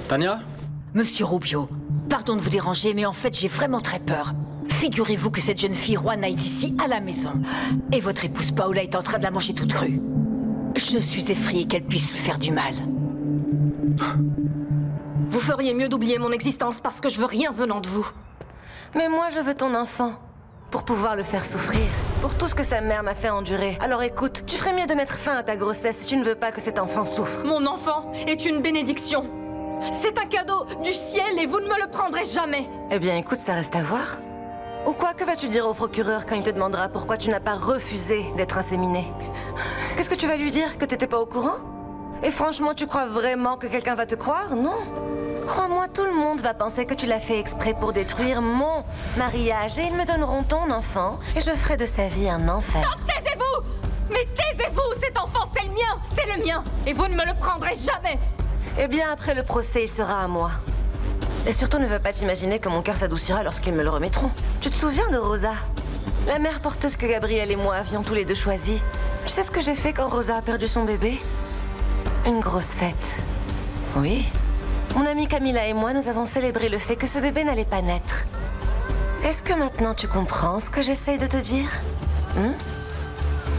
Tania? Monsieur Rubio, pardon de vous déranger, mais en fait, j'ai vraiment très peur. Figurez-vous que cette jeune fille, Juana, est ici, à la maison. Et votre épouse Paola est en train de la manger toute crue. Je suis effrayée qu'elle puisse lui faire du mal. Vous feriez mieux d'oublier mon existence parce que je veux rien venant de vous. Mais moi, je veux ton enfant. Pour pouvoir le faire souffrir. Pour tout ce que sa mère m'a fait endurer. Alors écoute, tu ferais mieux de mettre fin à ta grossesse si tu ne veux pas que cet enfant souffre. Mon enfant est une bénédiction. C'est un cadeau du ciel et vous ne me le prendrez jamais. Eh bien écoute, ça reste à voir. Ou quoi, que vas-tu dire au procureur quand il te demandera pourquoi tu n'as pas refusé d'être inséminée? Qu'est-ce que tu vas lui dire? Que t'étais pas au courant? Et franchement, tu crois vraiment que quelqu'un va te croire? Non. Crois-moi, tout le monde va penser que tu l'as fait exprès pour détruire mon mariage. Et ils me donneront ton enfant et je ferai de sa vie un enfer. Stop, taisez-vous! Mais taisez-vous! Cet enfant, c'est le mien! C'est le mien! Et vous ne me le prendrez jamais! Eh bien, après le procès, il sera à moi. Et surtout, ne veux pas t'imaginer que mon cœur s'adoucira lorsqu'ils me le remettront. Tu te souviens de Rosa? La mère porteuse que Gabriel et moi avions tous les deux choisie. Tu sais ce que j'ai fait quand Rosa a perdu son bébé? Une grosse fête. Oui. Mon amie Camilla et moi, nous avons célébré le fait que ce bébé n'allait pas naître. Est-ce que maintenant tu comprends ce que j'essaye de te dire?